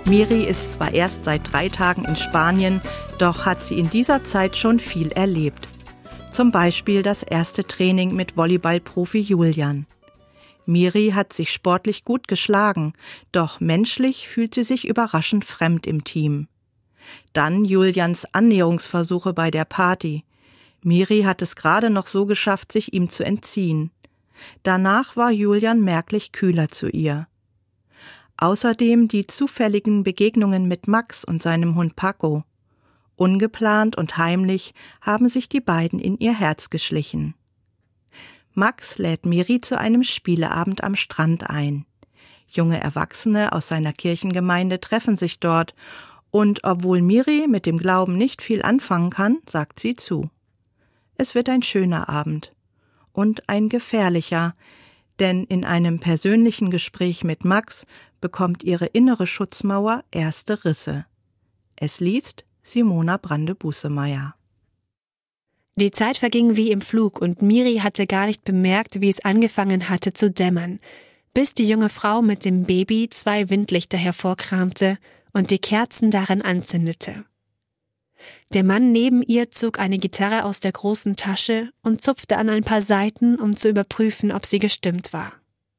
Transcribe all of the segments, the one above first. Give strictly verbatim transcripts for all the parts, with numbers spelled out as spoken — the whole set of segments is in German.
Miri ist zwar erst seit drei Tagen in Spanien, doch hat sie in dieser Zeit schon viel erlebt. Zum Beispiel das erste Training mit Volleyballprofi Julian. Miri hat sich sportlich gut geschlagen, doch menschlich fühlt sie sich überraschend fremd im Team. Dann Julians Annäherungsversuche bei der Party. Miri hat es gerade noch so geschafft, sich ihm zu entziehen. Danach war Julian merklich kühler zu ihr. Außerdem die zufälligen Begegnungen mit Max und seinem Hund Paco. Ungeplant und heimlich haben sich die beiden in ihr Herz geschlichen. Max lädt Miri zu einem Spieleabend am Strand ein. Junge Erwachsene aus seiner Kirchengemeinde treffen sich dort und obwohl Miri mit dem Glauben nicht viel anfangen kann, sagt sie zu. Es wird ein schöner Abend und ein gefährlicher, denn in einem persönlichen Gespräch mit Max bekommt ihre innere Schutzmauer erste Risse. Es liest Simona Brande-Busemeyer. Die Zeit verging wie im Flug und Miri hatte gar nicht bemerkt, wie es angefangen hatte zu dämmern, bis die junge Frau mit dem Baby zwei Windlichter hervorkramte und die Kerzen darin anzündete. Der Mann neben ihr zog eine Gitarre aus der großen Tasche und zupfte an ein paar Saiten, um zu überprüfen, ob sie gestimmt war.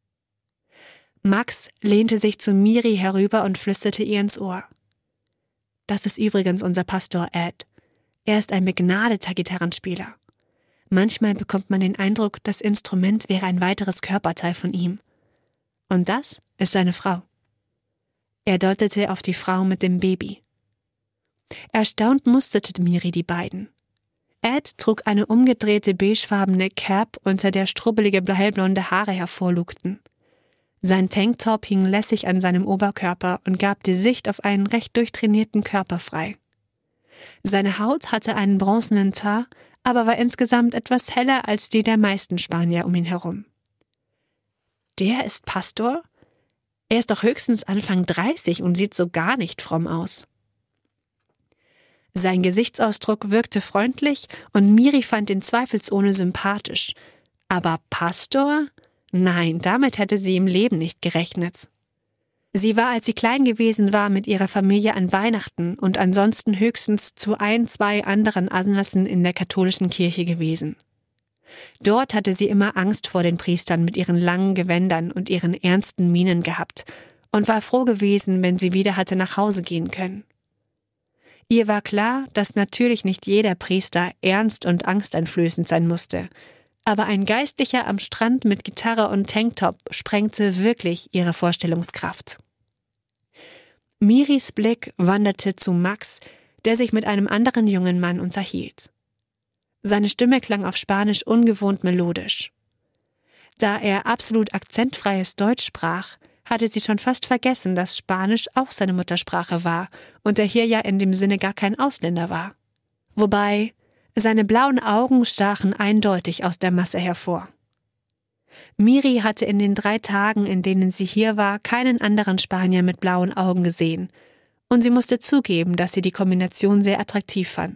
Max lehnte sich zu Miri herüber und flüsterte ihr ins Ohr. Das ist übrigens unser Pastor Ed. Er ist ein begnadeter Gitarrenspieler. Manchmal bekommt man den Eindruck, das Instrument wäre ein weiteres Körperteil von ihm. Und das ist seine Frau. Er deutete auf die Frau mit dem Baby. Erstaunt musterte Miri die beiden. Ed trug eine umgedrehte beigefarbene Cap, unter der strubbelige hellblonde Haare hervorlugten. Sein Tanktop hing lässig an seinem Oberkörper und gab die Sicht auf einen recht durchtrainierten Körper frei. Seine Haut hatte einen bronzenen Teint, aber war insgesamt etwas heller als die der meisten Spanier um ihn herum. Der ist Pastor? Er ist doch höchstens Anfang dreißig und sieht so gar nicht fromm aus. Sein Gesichtsausdruck wirkte freundlich und Miri fand ihn zweifelsohne sympathisch. Aber Pastor? Nein, damit hätte sie im Leben nicht gerechnet. Sie war, als sie klein gewesen war, mit ihrer Familie an Weihnachten und ansonsten höchstens zu ein, zwei anderen Anlässen in der katholischen Kirche gewesen. Dort hatte sie immer Angst vor den Priestern mit ihren langen Gewändern und ihren ernsten Mienen gehabt und war froh gewesen, wenn sie wieder hatte nach Hause gehen können. Ihr war klar, dass natürlich nicht jeder Priester ernst und angsteinflößend sein musste, aber ein Geistlicher am Strand mit Gitarre und Tanktop sprengte wirklich ihre Vorstellungskraft. Miris Blick wanderte zu Max, der sich mit einem anderen jungen Mann unterhielt. Seine Stimme klang auf Spanisch ungewohnt melodisch. Da er absolut akzentfreies Deutsch sprach, hatte sie schon fast vergessen, dass Spanisch auch seine Muttersprache war und er hier ja in dem Sinne gar kein Ausländer war. Wobei seine blauen Augen stachen eindeutig aus der Masse hervor. Miri hatte in den drei Tagen, in denen sie hier war, keinen anderen Spanier mit blauen Augen gesehen, und sie musste zugeben, dass sie die Kombination sehr attraktiv fand.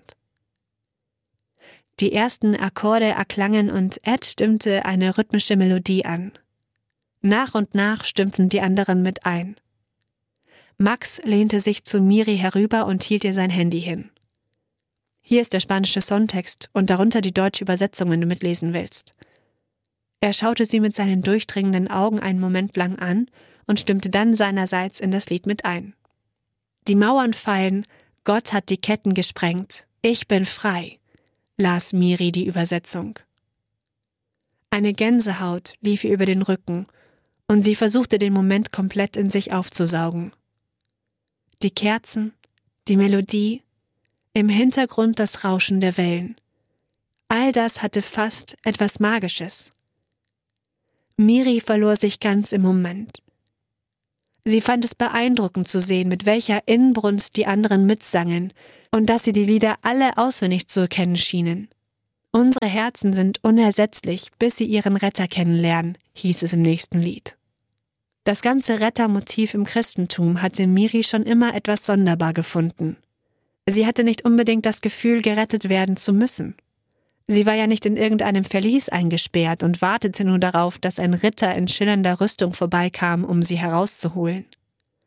Die ersten Akkorde erklangen und Ed stimmte eine rhythmische Melodie an. Nach und nach stimmten die anderen mit ein. Max lehnte sich zu Miri herüber und hielt ihr sein Handy hin. Hier ist der spanische Songtext und darunter die deutsche Übersetzung, wenn du mitlesen willst. Er schaute sie mit seinen durchdringenden Augen einen Moment lang an und stimmte dann seinerseits in das Lied mit ein. Die Mauern fallen, Gott hat die Ketten gesprengt, ich bin frei, las Miri die Übersetzung. Eine Gänsehaut lief ihr über den Rücken und sie versuchte den Moment komplett in sich aufzusaugen. Die Kerzen, die Melodie, im Hintergrund das Rauschen der Wellen. All das hatte fast etwas Magisches. Miri verlor sich ganz im Moment. Sie fand es beeindruckend zu sehen, mit welcher Inbrunst die anderen mitsangen und dass sie die Lieder alle auswendig zu kennen schienen. Unsere Herzen sind unersetzlich, bis sie ihren Retter kennenlernen, hieß es im nächsten Lied. Das ganze Rettermotiv im Christentum hatte Miri schon immer etwas sonderbar gefunden. Sie hatte nicht unbedingt das Gefühl, gerettet werden zu müssen. Sie war ja nicht in irgendeinem Verlies eingesperrt und wartete nur darauf, dass ein Ritter in schillernder Rüstung vorbeikam, um sie herauszuholen.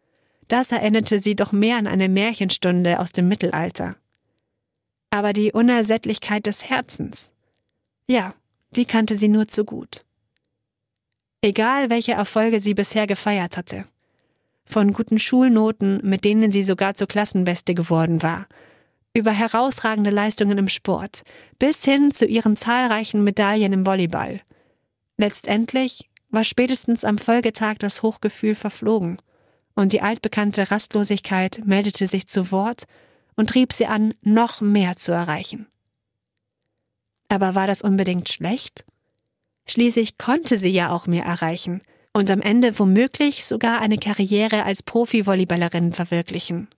Das erinnerte sie doch mehr an eine Märchenstunde aus dem Mittelalter. Aber die Unersättlichkeit des Herzens, ja, die kannte sie nur zu gut. Egal, welche Erfolge sie bisher gefeiert hatte. Von guten Schulnoten, mit denen sie sogar zur Klassenbeste geworden war, über herausragende Leistungen im Sport, bis hin zu ihren zahlreichen Medaillen im Volleyball. Letztendlich war spätestens am Folgetag das Hochgefühl verflogen und die altbekannte Rastlosigkeit meldete sich zu Wort und trieb sie an, noch mehr zu erreichen. Aber war das unbedingt schlecht? Schließlich konnte sie ja auch mehr erreichen und am Ende womöglich sogar eine Karriere als Profi-Volleyballerin verwirklichen.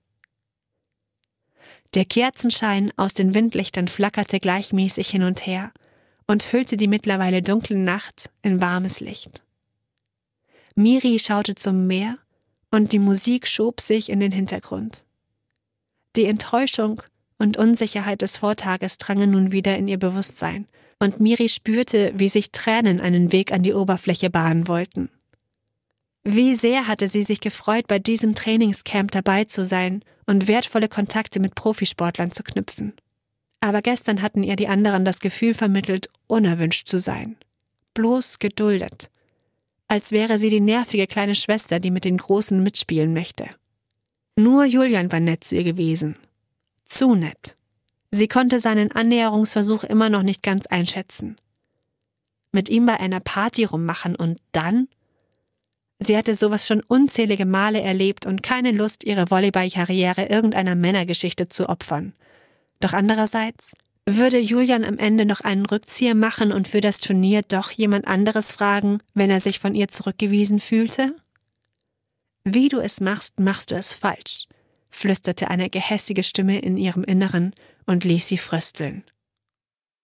Der Kerzenschein aus den Windlichtern flackerte gleichmäßig hin und her und hüllte die mittlerweile dunkle Nacht in warmes Licht. Miri schaute zum Meer und die Musik schob sich in den Hintergrund. Die Enttäuschung und Unsicherheit des Vortages drangen nun wieder in ihr Bewusstsein und Miri spürte, wie sich Tränen einen Weg an die Oberfläche bahnen wollten. Wie sehr hatte sie sich gefreut, bei diesem Trainingscamp dabei zu sein und wertvolle Kontakte mit Profisportlern zu knüpfen. Aber gestern hatten ihr die anderen das Gefühl vermittelt, unerwünscht zu sein. Bloß geduldet. Als wäre sie die nervige kleine Schwester, die mit den Großen mitspielen möchte. Nur Julian war nett zu ihr gewesen. Zu nett. Sie konnte seinen Annäherungsversuch immer noch nicht ganz einschätzen. Mit ihm bei einer Party rummachen und dann? Sie hatte sowas schon unzählige Male erlebt und keine Lust, ihre Volleyball-Karriere irgendeiner Männergeschichte zu opfern. Doch andererseits, würde Julian am Ende noch einen Rückzieher machen und für das Turnier doch jemand anderes fragen, wenn er sich von ihr zurückgewiesen fühlte? Wie du es machst, machst du es falsch, flüsterte eine gehässige Stimme in ihrem Inneren und ließ sie frösteln.